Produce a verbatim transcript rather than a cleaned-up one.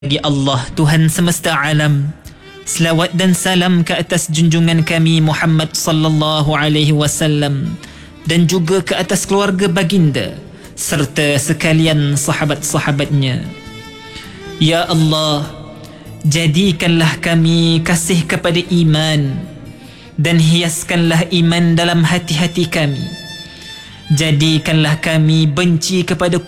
bagi Allah Tuhan semesta alam. Selawat dan salam ke atas junjungan kami Muhammad sallallahu alaihi wasallam dan juga ke atas keluarga baginda serta sekalian sahabat-sahabatnya. Ya Allah, jadikanlah kami kasih kepada iman dan hiaskanlah iman dalam hati-hati kami. Jadikanlah kami benci kepada